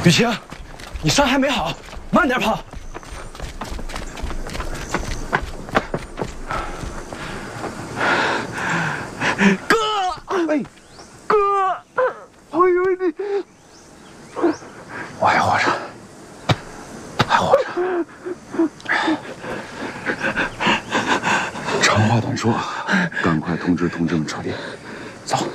雨晴，你伤还没好，慢点跑。哥，哎，哥，我以为你， 我还活着，还活着。长话短说，赶快通知同志们撤离，走。